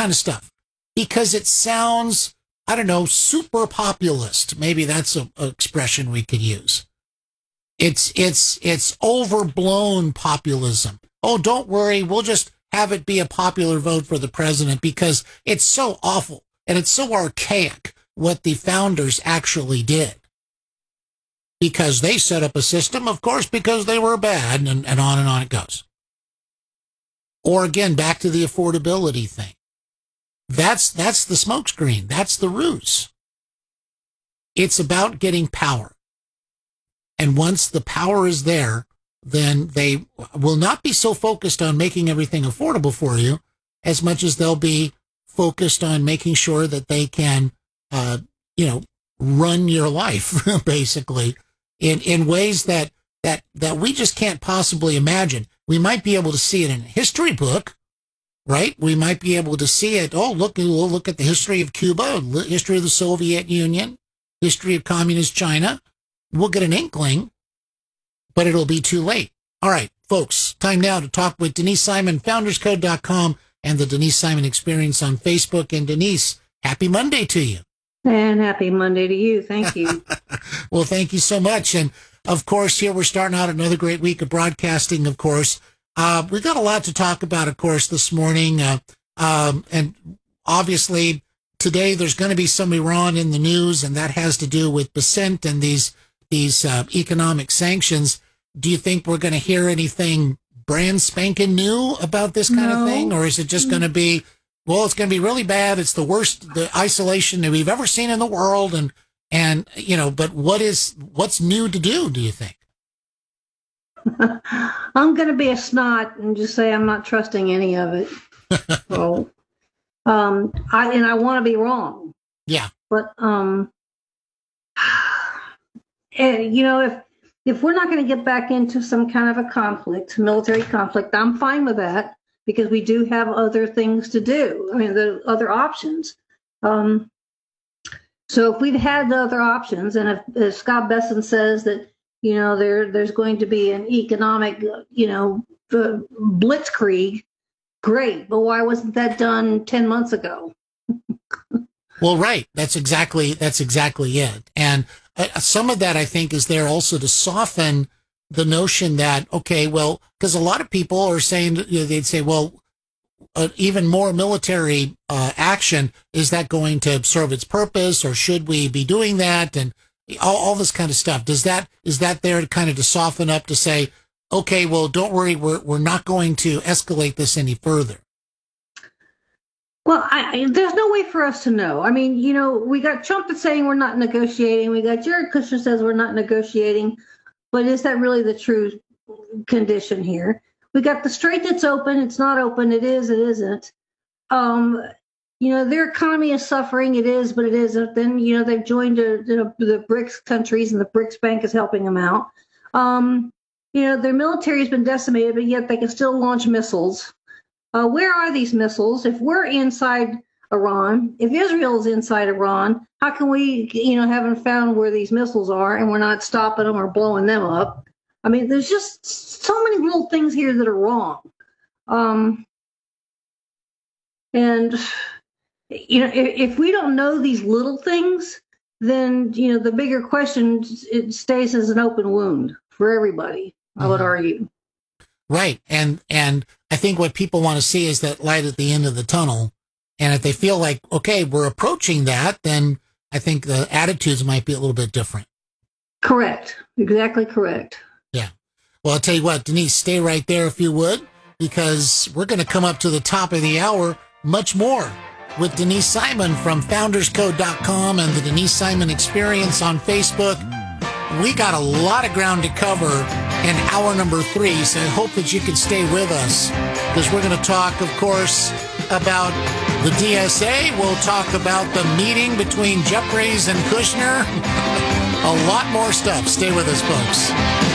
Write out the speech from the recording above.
kind of stuff, because it sounds, I don't know, super populist. Maybe that's an expression we could use. It's overblown populism. Oh, don't worry, we'll just have it be a popular vote for the president, because it's so awful and it's so archaic what the founders actually did. Because they set up a system, of course, because they were bad, and on it goes. Or again, back to the affordability thing. That's the smokescreen. That's the ruse. It's about getting power. And once the power is there, then they will not be so focused on making everything affordable for you as much as they'll be focused on making sure that they can, run your life, basically, in ways that we just can't possibly imagine. We might be able to see it in a history book, right? We might be able to see it. Oh, we'll look at the history of Cuba, history of the Soviet Union, history of communist China. We'll get an inkling, but it'll be too late. All right, folks, time now to talk with Denise Simon, founderscode.com, and the Denise Simon Experience on Facebook. And Denise, happy Monday to you. And happy Monday to you. Thank you. Well, thank you so much. And of course, here we're starting out another great week of broadcasting, of course. We've got a lot to talk about, of course, this morning. And obviously, today there's going to be some Iran in the news, and that has to do with Bessent and these economic sanctions. Do you think we're going to hear anything brand spanking new about this kind of thing? Or is it just going to be, well, it's going to be really bad. It's the worst, the isolation that we've ever seen in the world. And but what's new to do you think? I'm going to be a snot and just say I'm not trusting any of it. So, I want to be wrong. Yeah. But, if we're not going to get back into some kind of a conflict, military conflict, I'm fine with that, because we do have other things to do. I mean, the other options. So if we'd had the other options, and if Scott Bessent says that, there's going to be an economic, blitzkrieg, great. But why wasn't that done 10 months ago? Well, right. That's exactly it. And some of that, I think, is there also to soften the notion that, okay, well, because a lot of people are saying, they'd say, well, even more military action, is that going to serve its purpose, or should we be doing that? And all this kind of stuff. Is that there to kind of to soften up, to say, okay, well, don't worry, we're not going to escalate this any further? Well, there's no way for us to know. I mean, we got Trump that's saying we're not negotiating. We got Jared Kushner says we're not negotiating. But is that really the true condition here? We got the strait that's open. It's not open. It is. It isn't. Their economy is suffering. It is, but it isn't. Then, they've joined the BRICS countries, and the BRICS Bank is helping them out. Their military has been decimated, but yet they can still launch missiles. Where are these missiles? If we're inside Iran, if Israel is inside Iran, how can we, haven't found where these missiles are, and we're not stopping them or blowing them up? I mean, there's just so many little things here that are wrong. And, if we don't know these little things, then, the bigger question, it stays as an open wound for everybody, I would argue. Right. And I think what people want to see is that light at the end of the tunnel. And if they feel like, okay, we're approaching that, then I think the attitudes might be a little bit different. Correct. Exactly correct. Yeah. Well, I'll tell you what, Denise, stay right there if you would, because we're going to come up to the top of the hour much more with Denise Simon from founderscode.com and the Denise Simon Experience on Facebook. We got a lot of ground to cover in hour number 3, so I hope that you can stay with us, because we're going to talk, of course, about the DSA. We'll talk about the meeting between Jeffries and Kushner. A lot more stuff. Stay with us, folks.